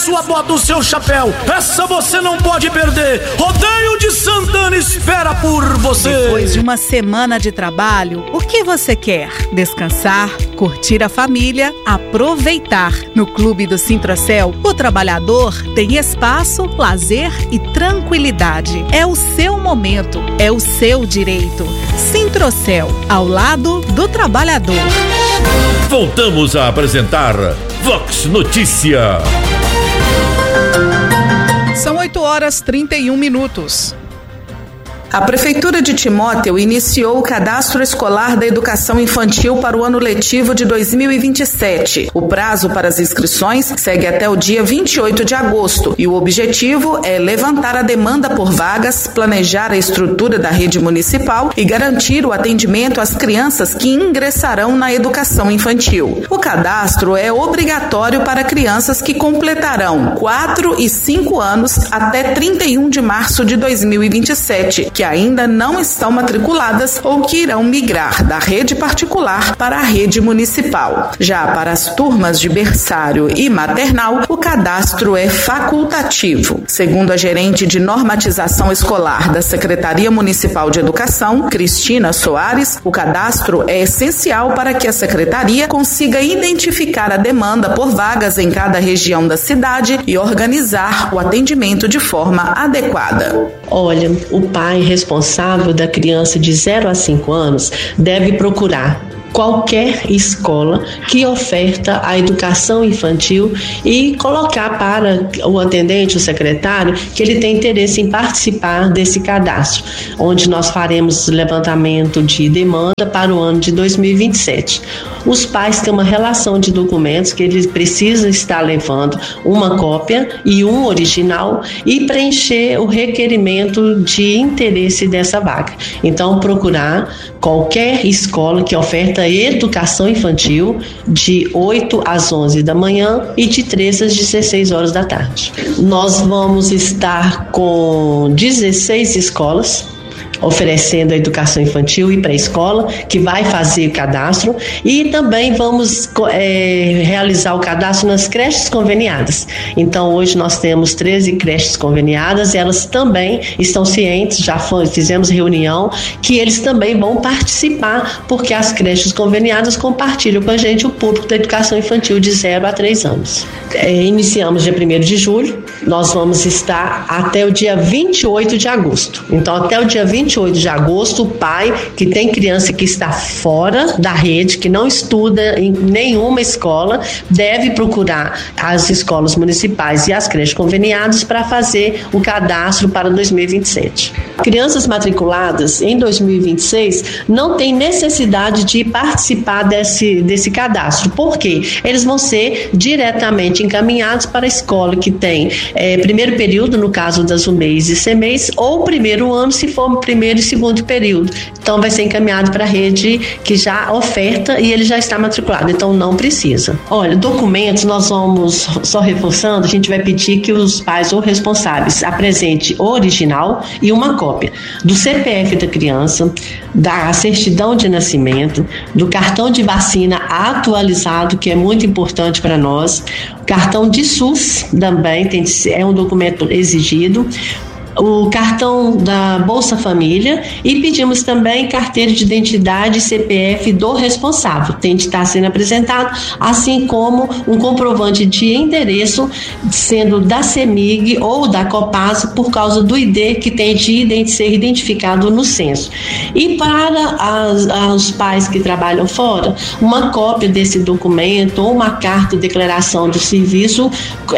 sua bota, o seu chapéu. Essa você não pode perder. Rodeio de Santana espera por você. Depois de uma semana de trabalho, o que você quer? Descansar, curtir a família, aproveitar. No Clube do Sintrocel, o trabalhador tem espaço, lazer e tranquilidade. É o seu momento, é o seu direito. Sintrocel, ao lado do trabalhador. Voltamos a apresentar Vox Notícia. São 8h31. A Prefeitura de Timóteo iniciou o cadastro escolar da educação infantil para o ano letivo de 2027. O prazo para as inscrições segue até o dia 28 de agosto e o objetivo é levantar a demanda por vagas, planejar a estrutura da rede municipal e garantir o atendimento às crianças que ingressarão na educação infantil. O cadastro é obrigatório para crianças que completarão 4 e 5 anos até 31 de março de 2027, que ainda não estão matriculadas ou que irão migrar da rede particular para a rede municipal. Já para as turmas de berçário e maternal, o cadastro é facultativo. Segundo a gerente de normatização escolar da Secretaria Municipal de Educação, Cristina Soares, o cadastro é essencial para que a Secretaria consiga identificar a demanda por vagas em cada região da cidade e organizar o atendimento de forma adequada. Olha, o pai responsável da criança de 0 a 5 anos deve procurar qualquer escola que oferta a educação infantil e colocar para o atendente, o secretário, que ele tem interesse em participar desse cadastro, onde nós faremos levantamento de demanda para o ano de 2027. Os pais têm uma relação de documentos que eles precisam estar levando uma cópia e um original e preencher o requerimento de interesse dessa vaga. Então, procurar qualquer escola que oferta educação infantil de 8 às 11 da manhã e de 13 às 16 horas da tarde. Nós vamos estar com 16 escolas oferecendo a educação infantil e pré-escola, que vai fazer o cadastro, e também vamos realizar o cadastro nas creches conveniadas. Então, hoje nós temos 13 creches conveniadas, e elas também estão cientes, fizemos reunião, que eles também vão participar, porque as creches conveniadas compartilham com a gente o público da educação infantil de 0 a 3 anos. Iniciamos dia 1º de julho, nós vamos estar até o dia 28 de agosto. Então, até o dia 28 de agosto, o pai que tem criança que está fora da rede, que não estuda em nenhuma escola, deve procurar as escolas municipais e as creches conveniadas para fazer o cadastro para 2027. Crianças matriculadas em 2026 não têm necessidade de participar desse cadastro. Por quê? Eles vão ser diretamente encaminhados para a escola que tem primeiro período, no caso das UMEIs e CMEIs, ou primeiro ano, se for primeiro e segundo período. Então, vai ser encaminhado para a rede que já oferta e ele já está matriculado. Então, não precisa. Olha, documentos, nós vamos, só reforçando, a gente vai pedir que os pais ou responsáveis apresentem o original e uma cópia do CPF da criança, da certidão de nascimento, do cartão de vacina atualizado, que é muito importante para nós, o cartão de SUS também é um documento exigido, o cartão da Bolsa Família, e pedimos também carteira de identidade e CPF do responsável, tem de estar sendo apresentado, assim como um comprovante de endereço, sendo da CEMIG ou da Copasa, por causa do ID que tem de ser identificado no censo. E para os pais que trabalham fora, uma cópia desse documento ou uma carta de declaração do serviço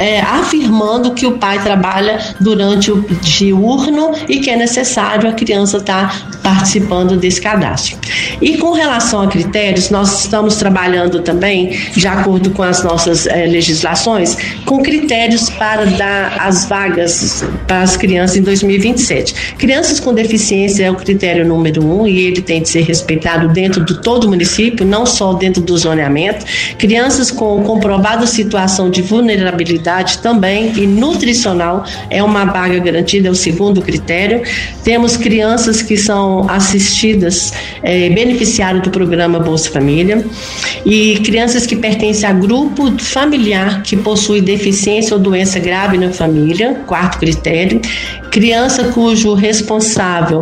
afirmando que o pai trabalha durante o diurno e que é necessário a criança estar participando desse cadastro. E com relação a critérios, nós estamos trabalhando também, de acordo com as nossas legislações, com critérios para dar as vagas para as crianças em 2027. Crianças com deficiência é o critério número 1 e ele tem de ser respeitado dentro de todo o município, não só dentro do zoneamento. Crianças com comprovada situação de vulnerabilidade também, e nutricional é uma vaga garantida, é o segundo critério. Temos crianças que são assistidas, beneficiários do programa Bolsa Família, e crianças que pertencem a grupo familiar que possui deficiência ou doença grave na família, quarto critério. Criança cujo responsável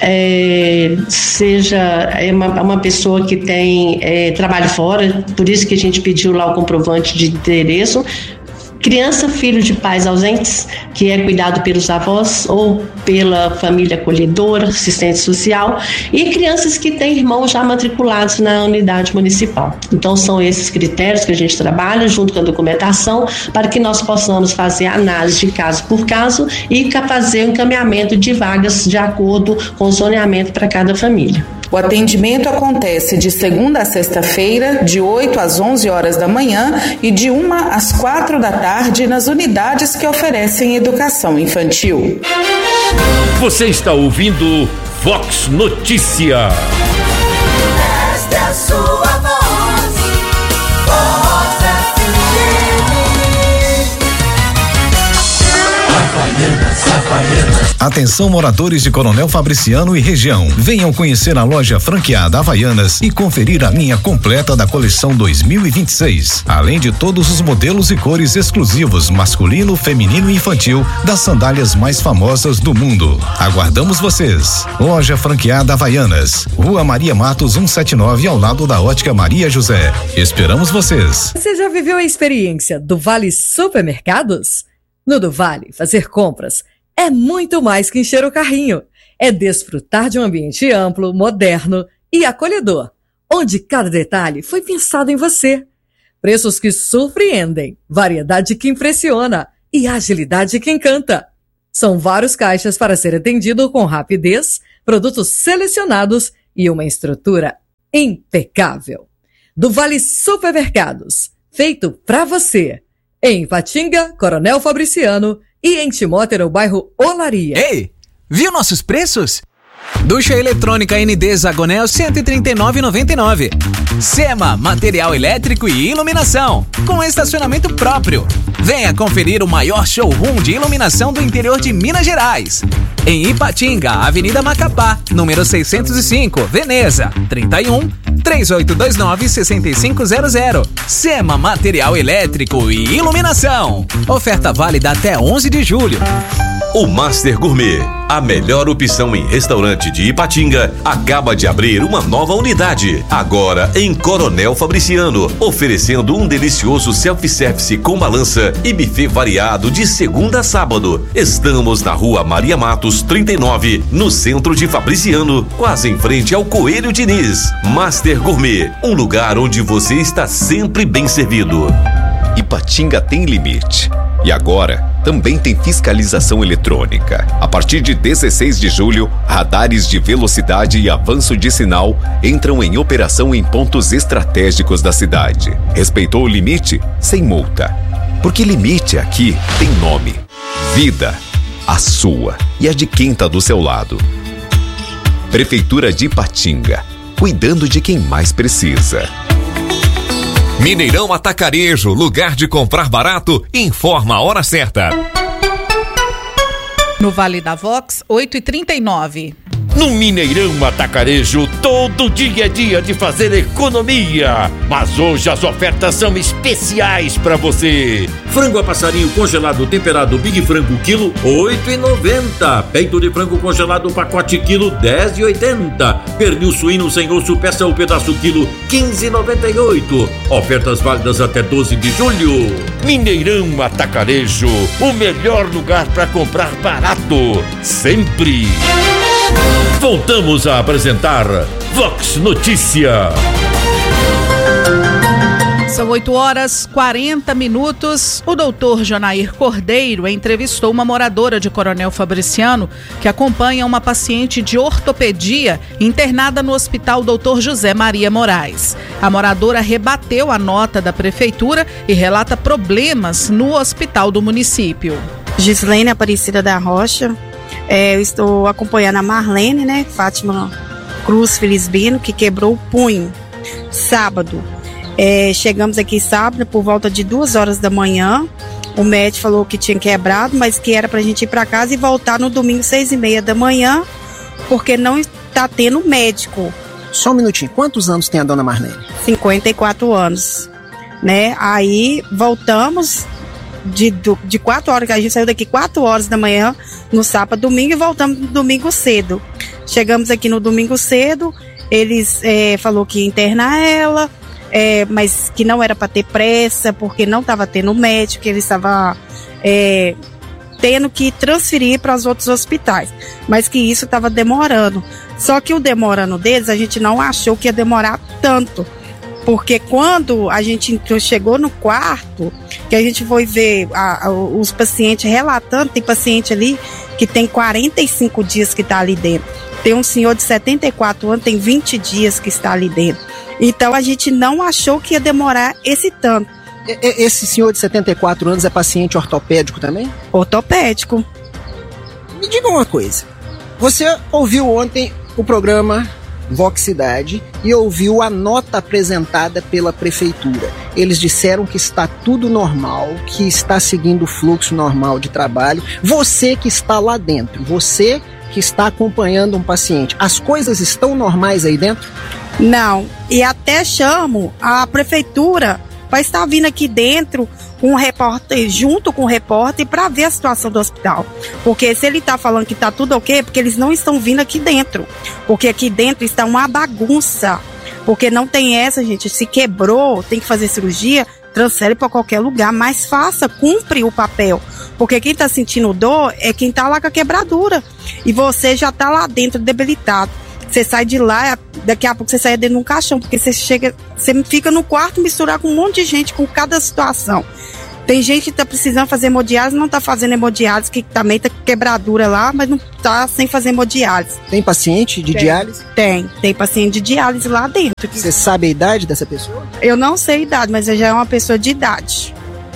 seja uma pessoa que tem trabalho fora, por isso que a gente pediu lá o comprovante de endereço. Criança, filho de pais ausentes, que é cuidado pelos avós ou pela família acolhedora, assistente social, e crianças que têm irmãos já matriculados na unidade municipal. Então, são esses critérios que a gente trabalha junto com a documentação para que nós possamos fazer análise de caso por caso e fazer o encaminhamento de vagas de acordo com o zoneamento para cada família. O atendimento acontece de segunda a sexta-feira, de 8 às 11 horas da manhã e de 1 às 4 da tarde nas unidades que oferecem educação infantil. Você está ouvindo Vox Notícia. Esta é a sua voz, Vox FM. Atenção, moradores de Coronel Fabriciano e região. Venham conhecer a loja franqueada Havaianas e conferir a linha completa da coleção 2026. Além de todos os modelos e cores exclusivos, masculino, feminino e infantil, das sandálias mais famosas do mundo. Aguardamos vocês. Loja franqueada Havaianas, Rua Maria Matos 179, ao lado da Ótica Maria José. Esperamos vocês. Você já viveu a experiência do Vale Supermercados? No do Vale, fazer compras é muito mais que encher o carrinho. É desfrutar de um ambiente amplo, moderno e acolhedor, onde cada detalhe foi pensado em você. Preços que surpreendem, variedade que impressiona e agilidade que encanta. São vários caixas para ser atendido com rapidez, produtos selecionados e uma estrutura impecável. Do Vale Supermercados, feito para você. Em Ipatinga, Coronel Fabriciano, e em Timóteo, no bairro Olaria. Ei, viu nossos preços? Ducha eletrônica ND Zagonel R$ 139,99. Sema, material elétrico e iluminação, com estacionamento próprio. Venha conferir o maior showroom de iluminação do interior de Minas Gerais. Em Ipatinga, Avenida Macapá, número 605, Veneza, 31-3829-6500. Sema, material elétrico e iluminação. Oferta válida até 11 de julho. O Master Gourmet, a melhor opção em restaurante de Ipatinga, acaba de abrir uma nova unidade, agora em Coronel Fabriciano, oferecendo um delicioso self-service com balança e buffet variado de segunda a sábado. Estamos na Rua Maria Matos 39, no centro de Fabriciano, quase em frente ao Coelho Diniz. Master Gourmet, um lugar onde você está sempre bem servido. Ipatinga tem limite. E agora, também tem fiscalização eletrônica. A partir de 16 de julho, radares de velocidade e avanço de sinal entram em operação em pontos estratégicos da cidade. Respeitou o limite? Sem multa. Porque limite aqui tem nome. Vida. A sua e a de quem tá do seu lado. Prefeitura de Ipatinga. Cuidando de quem mais precisa. Mineirão Atacarejo, lugar de comprar barato, informa a hora certa. No Vale da Vox, 8h39. No Mineirão Atacarejo, todo dia é dia de fazer economia. Mas hoje as ofertas são especiais para você. Frango a passarinho congelado temperado Big Frango quilo, R$8,90. Peito de frango congelado pacote quilo, R$10,80. Pernil suíno sem osso peça o pedaço quilo, R$15,98. Ofertas válidas até 12 de julho. Mineirão Atacarejo, o melhor lugar para comprar barato. Sempre. Voltamos a apresentar Vox Notícia. São 8h40. O doutor Jonair Cordeiro entrevistou uma moradora de Coronel Fabriciano que acompanha uma paciente de ortopedia internada no Hospital Dr. José Maria Moraes. A moradora rebateu a nota da prefeitura e relata problemas no hospital do município. Gislene Aparecida da Rocha. Eu estou acompanhando a Marlene, Fátima Cruz Felisbino, que quebrou o punho sábado. Chegamos aqui sábado por volta de 2 horas da manhã. O médico falou que tinha quebrado, mas que era pra gente ir pra casa e voltar no domingo 6h30 da manhã, porque não está tendo médico. Só um minutinho, quantos anos tem a dona Marlene? 54 anos, né? Aí voltamos de 4 horas, que a gente saiu daqui 4 horas da manhã, no sábado, domingo, e voltamos no domingo cedo. Chegamos aqui no domingo cedo, eles falou que ia internar ela, mas que não era para ter pressa, porque não estava tendo médico, que ele estava tendo que transferir para os outros hospitais, mas que isso estava demorando. Só que o demorando deles, a gente não achou que ia demorar tanto, porque quando a gente chegou no quarto, que a gente foi ver os pacientes relatando, tem paciente ali que tem 45 dias que está ali dentro. Tem um senhor de 74 anos, tem 20 dias que está ali dentro. Então a gente não achou que ia demorar esse tanto. Esse senhor de 74 anos é paciente ortopédico também? Ortopédico. Me diga uma coisa. Você ouviu ontem o programa Vox Cidade e ouviu a nota apresentada pela prefeitura. Eles disseram que está tudo normal, que está seguindo o fluxo normal de trabalho. Você que está lá dentro, você que está acompanhando um paciente, as coisas estão normais aí dentro? Não, e até chamo a prefeitura para estar vindo aqui dentro com um repórter, junto com o repórter, para ver a situação do hospital. Porque se ele está falando que está tudo ok, é porque eles não estão vindo aqui dentro. Porque aqui dentro está uma bagunça. Porque não tem essa, gente, se quebrou, tem que fazer cirurgia, transfere para qualquer lugar, mas faça, cumpre o papel. Porque quem está sentindo dor é quem está lá com a quebradura. E você já está lá dentro debilitado. Você sai de lá, daqui a pouco você sai dentro de um caixão, porque você fica no quarto misturar com um monte de gente, com cada situação. Tem gente que está precisando fazer hemodiálise, não está fazendo hemodiálise, que também está quebradura lá, mas não está sem fazer hemodiálise. Tem paciente de diálise? Tem paciente de diálise lá dentro. Você sabe a idade dessa pessoa? Eu não sei a idade, mas já é uma pessoa de idade.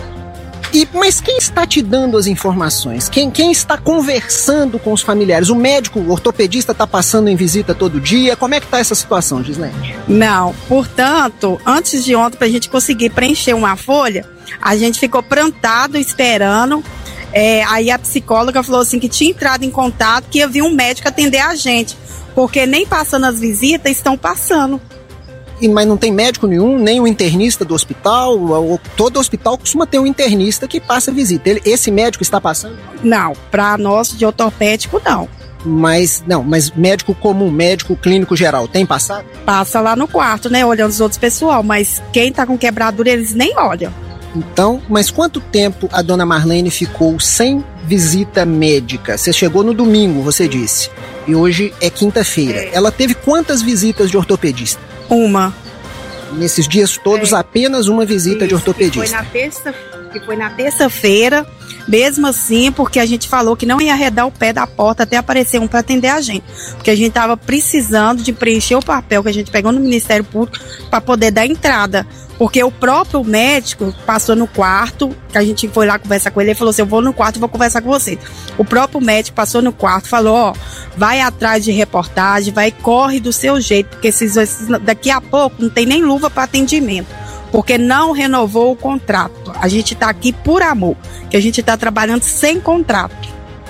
Mas quem está te dando as informações? Quem está conversando com os familiares? O médico, o ortopedista está passando em visita todo dia? Como é que está essa situação, Gislene? Não, portanto, antes de ontem, para a gente conseguir preencher uma folha, a gente ficou plantado esperando. Aí a psicóloga falou assim que tinha entrado em contato, que ia vir um médico atender a gente, porque nem passando as visitas estão passando. Mas não tem médico nenhum, nem o internista do hospital? Todo hospital costuma ter um internista que passa visita. Esse médico está passando? Não, para nós de ortopédico não. Mas médico comum, médico clínico geral, tem passado? Passa lá no quarto, né, olhando os outros pessoal, mas quem tá com quebradura eles nem olham. Então, mas quanto tempo a dona Marlene ficou sem visita médica? Você chegou no domingo, você disse, e hoje é quinta-feira. Ela teve quantas visitas de ortopedista? Uma. Nesses dias todos, apenas uma visita de ortopedista. Que foi na terça-feira, mesmo assim, porque a gente falou que não ia arredar o pé da porta até aparecer um para atender a gente. Porque a gente estava precisando de preencher o papel que a gente pegou no Ministério Público para poder dar entrada. Porque o próprio médico passou no quarto, que a gente foi lá conversar com ele, ele falou assim, eu vou no quarto e vou conversar com você. O próprio médico passou no quarto, falou, vai atrás de reportagem, corre do seu jeito, porque daqui a pouco não tem nem luva para atendimento, porque não renovou o contrato. A gente está aqui por amor, que a gente está trabalhando sem contrato.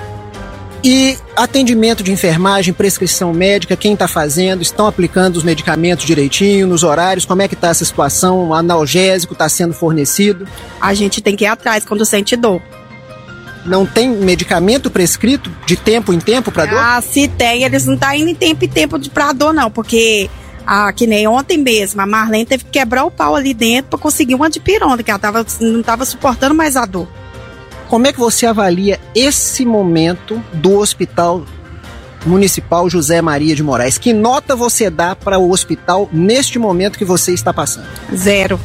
E atendimento de enfermagem, prescrição médica, quem está fazendo? Estão aplicando os medicamentos direitinho, nos horários? Como é que está essa situação? O analgésico está sendo fornecido? A gente tem que ir atrás quando sente dor. Não tem medicamento prescrito de tempo em tempo para dor? Se tem, eles não estão indo em tempo para dor não, porque que nem ontem mesmo, a Marlene teve que quebrar o pau ali dentro para conseguir uma dipirona, que ela não estava suportando mais a dor. Como é que você avalia esse momento do Hospital Municipal José Maria de Moraes? Que nota você dá para o hospital neste momento que você está passando? 0.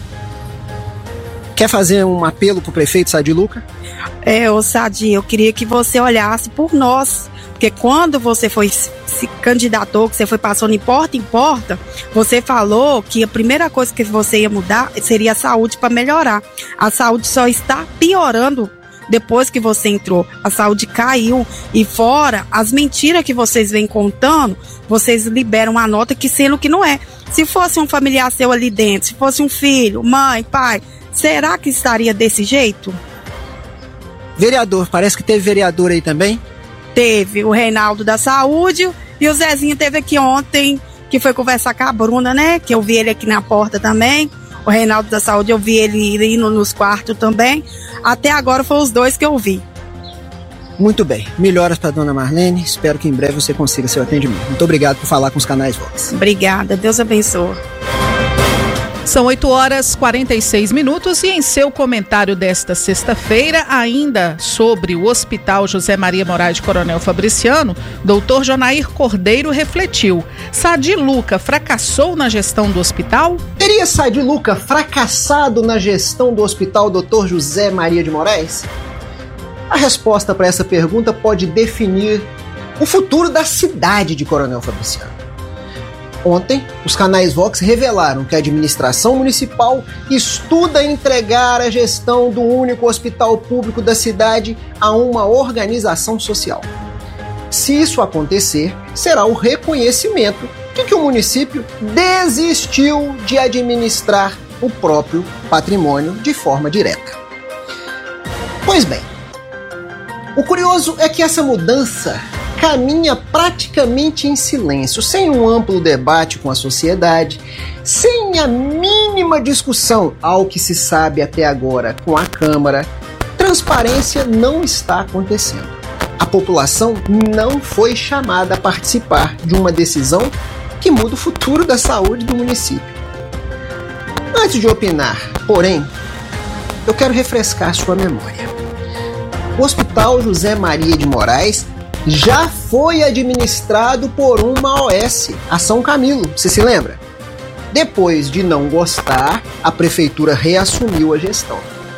Quer fazer um apelo para o prefeito Sadi Luca? Ô Sadi, eu queria que você olhasse por nós. Porque quando você se candidatou, que você foi passando em porta, você falou que a primeira coisa que você ia mudar seria a saúde para melhorar. A saúde só está piorando depois que você entrou. A saúde caiu e fora as mentiras que vocês vêm contando, vocês liberam uma nota que sendo que não é. Se fosse um familiar seu ali dentro, se fosse um filho, mãe, pai, será que estaria desse jeito? Vereador, parece que teve vereador aí também? Teve o Reinaldo da Saúde e o Zezinho teve aqui ontem, que foi conversar com a Bruna, né? Que eu vi ele aqui na porta também. O Reinaldo da Saúde, eu vi ele indo nos quartos também. Até agora foram os dois que eu vi. Muito bem. Melhoras para dona Marlene. Espero que em breve você consiga seu atendimento. Muito obrigado por falar com os canais Vox. Obrigada. Deus abençoe. São 8h46 e em seu comentário desta sexta-feira, ainda sobre o Hospital José Maria Moraes de Coronel Fabriciano, Dr. Jonair Cordeiro refletiu: Sadi Luca fracassou na gestão do hospital? Teria Sadi Luca fracassado na gestão do Hospital Dr. José Maria de Moraes? A resposta para essa pergunta pode definir o futuro da cidade de Coronel Fabriciano. Ontem, os canais Vox revelaram que a administração municipal estuda entregar a gestão do único hospital público da cidade a uma organização social. Se isso acontecer, será o reconhecimento de que o município desistiu de administrar o próprio patrimônio de forma direta. Pois bem, o curioso é que essa mudança caminha praticamente em silêncio, sem um amplo debate com a sociedade, sem a mínima discussão, ao que se sabe até agora, com a Câmara. Transparência não está acontecendo. A população não foi chamada a participar de uma decisão que muda o futuro da saúde do município. Antes de opinar, porém, eu quero refrescar sua memória. O Hospital José Maria de Moraes já foi administrado por uma OS, a São Camilo, você se lembra? Depois de não gostar, a prefeitura reassumiu a gestão.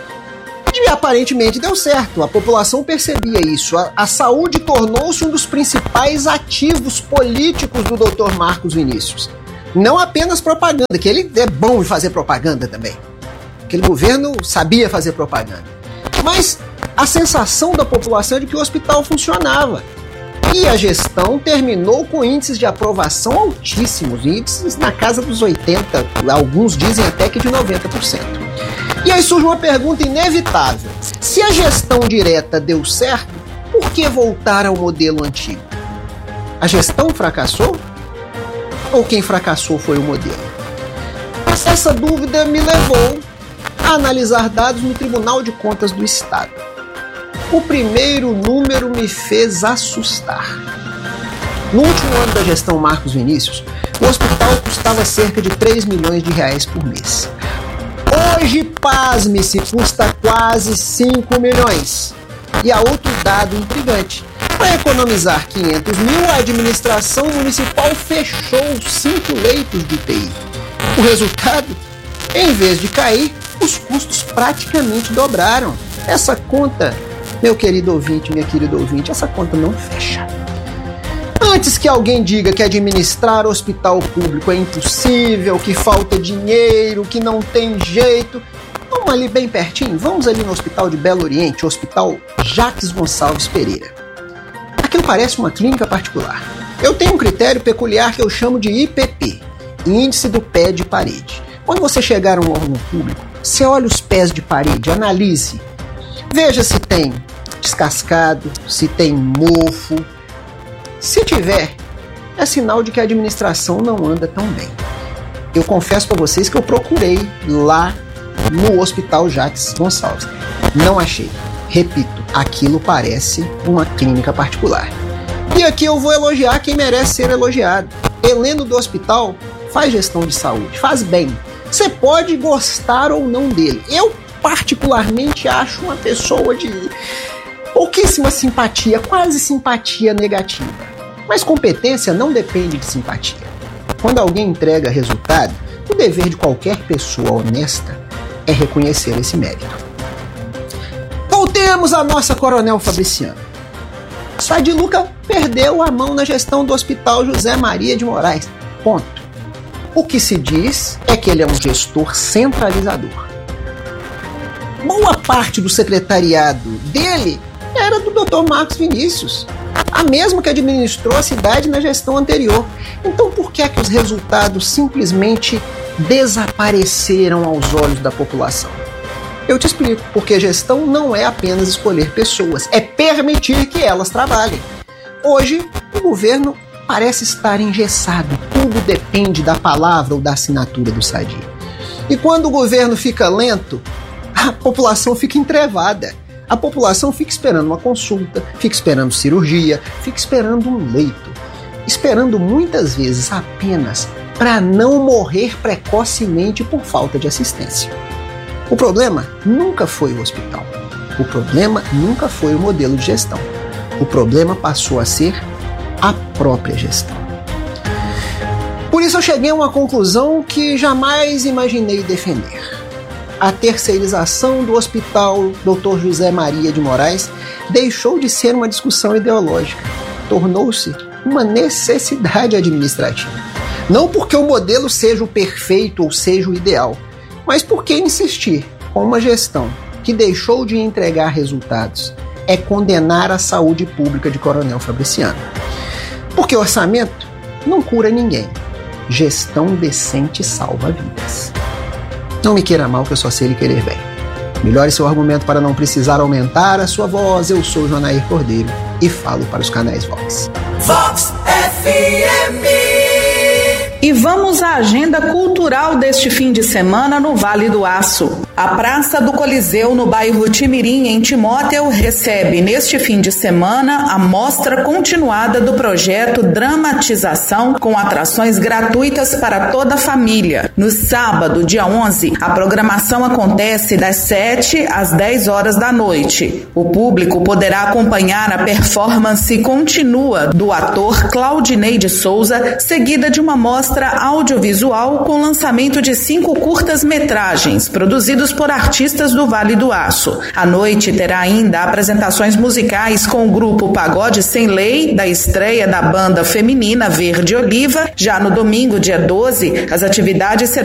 E aparentemente deu certo, a população percebia isso. A saúde tornou-se um dos principais ativos políticos do Dr. Marcos Vinícius. Não apenas propaganda, que ele é bom em fazer propaganda também. Aquele governo sabia fazer propaganda. Mas a sensação da população é de que o hospital funcionava. E a gestão terminou com índices de aprovação altíssimos, índices na casa dos 80%, alguns dizem até que de 90%. E aí surge uma pergunta inevitável: se a gestão direta deu certo, por que voltar ao modelo antigo? A gestão fracassou? Ou quem fracassou foi o modelo? Essa dúvida me levou a analisar dados no Tribunal de Contas do Estado. O primeiro número me fez assustar. No último ano da gestão Marcos Vinícius, o hospital custava cerca de 3 milhões de reais por mês. Hoje, pasme-se, custa quase 5 milhões. E há outro dado intrigante. Para economizar 500 mil, a administração municipal fechou 5 leitos de UTI. O resultado? Em vez de cair, os custos praticamente dobraram. Essa conta, meu querido ouvinte, minha querida ouvinte, essa conta não fecha. Antes que alguém diga que administrar hospital público é impossível, que falta dinheiro, que não tem jeito, vamos ali bem pertinho, vamos ali no Hospital de Belo Oriente, o Hospital Jacques Gonçalves Pereira. Aquilo parece uma clínica particular. Eu tenho um critério peculiar que eu chamo de IPP, Índice do Pé de Parede. Quando você chegar a um órgão público, você olha os pés de parede, analise, veja se tem descascado, se tem mofo. Se tiver, é sinal de que a administração não anda tão bem. Eu confesso para vocês que eu procurei lá no Hospital Jacques Gonçalves. Não achei. Repito, aquilo parece uma clínica particular. E aqui eu vou elogiar quem merece ser elogiado. Heleno do hospital faz gestão de saúde, faz bem. Você pode gostar ou não dele. Eu particularmente acho uma pessoa de pouquíssima simpatia, quase simpatia negativa. Mas competência não depende de simpatia. Quando alguém entrega resultado, o dever de qualquer pessoa honesta é reconhecer esse mérito. Voltemos à nossa Coronel Fabriciano. Sadi Luca perdeu a mão na gestão do Hospital José Maria de Moraes. Ponto. O que se diz é que ele é um gestor centralizador. Boa parte do secretariado dele era do Dr. Marcos Vinícius, a mesma que administrou a cidade na gestão anterior. Então por que é que os resultados simplesmente desapareceram aos olhos da população? Eu te explico, porque gestão não é apenas escolher pessoas, é permitir que elas trabalhem. Hoje, o governo parece estar engessado, tudo depende da palavra ou da assinatura do Sadi. E quando o governo fica lento, a população fica entrevada. A população fica esperando uma consulta, fica esperando cirurgia, fica esperando um leito. Esperando muitas vezes apenas para não morrer precocemente por falta de assistência. O problema nunca foi o hospital. O problema nunca foi o modelo de gestão. O problema passou a ser a própria gestão. Por isso eu cheguei a uma conclusão que jamais imaginei defender. A terceirização do Hospital Dr. José Maria de Moraes deixou de ser uma discussão ideológica. Tornou-se uma necessidade administrativa. Não porque o modelo seja o perfeito ou seja o ideal, mas porque insistir com uma gestão que deixou de entregar resultados é condenar a saúde pública de Coronel Fabriciano. Porque orçamento não cura ninguém. Gestão decente salva vidas. Não me queira mal, que eu só sei lhe querer bem. Melhore seu argumento para não precisar aumentar a sua voz. Eu sou Jonair Cordeiro e falo para os canais Vox. Vox FM. E vamos à agenda cultural deste fim de semana no Vale do Aço. A Praça do Coliseu, no bairro Timirim, em Timóteo, recebe neste fim de semana a mostra continuada do projeto Dramatização, com atrações gratuitas para toda a família. No sábado, dia 11, a programação acontece das 7 às 10 horas da noite. O público poderá acompanhar a performance contínua do ator Claudinei de Souza, seguida de uma mostra audiovisual com lançamento de 5 curtas-metragens produzidos por artistas do Vale do Aço. A noite terá ainda apresentações musicais com o grupo Pagode Sem Lei, da estreia da banda feminina Verde Oliva. Já no domingo, dia 12, as atividades serão